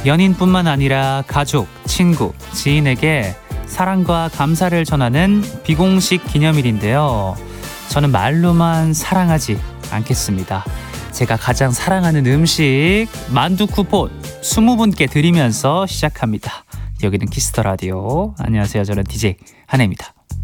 연인뿐만 아니라 가족, 친구, 지인에게 사랑과 감사를 전하는 비공식 기념일인데요. 저는 말로만 사랑하지 않겠습니다. 제가 가장 사랑하는 음식 만두 쿠폰 20분께 드리면서 시작합니다. 여기는 키스터 라디오. 안녕하세요. 저는 DJ 한혜입니다.